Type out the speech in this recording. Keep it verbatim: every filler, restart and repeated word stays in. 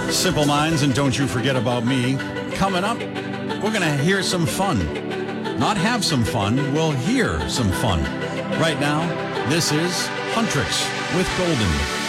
Simple Minds and Don't You Forget About Me. Coming up, we're going to hear some fun. Not have some fun, we'll hear some fun. Right now, this is Huntrix with Golden.